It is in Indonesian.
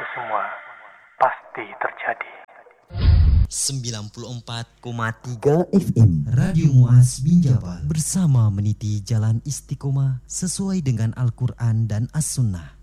semua pasti terjadi. 94,3 FM Radio Muaz Binjabal bersama meniti jalan istiqomah sesuai dengan Al-Quran dan As-Sunnah.